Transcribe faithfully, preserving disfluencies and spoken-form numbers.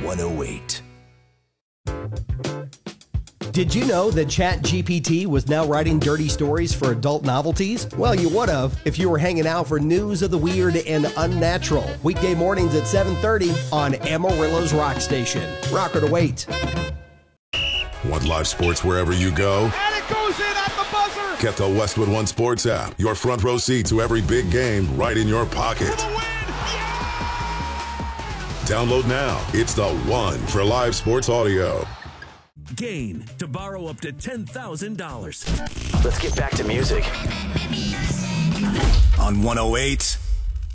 one oh eight. Did you know that ChatGPT was now writing dirty stories for adult novelties? Well, you would have if you were hanging out for news of the weird and unnatural. Weekday mornings at seven thirty on Amarillo's Rock Station. Rocker to wait. Want live sports wherever you go? And it goes in at the buzzer! Get the Westwood One Sports app. Your front row seat to every big game right in your pocket. For the win! Yeah! Download now. It's the one for live sports audio. Gain to borrow up to ten thousand dollars. Let's get back to music. On one oh eight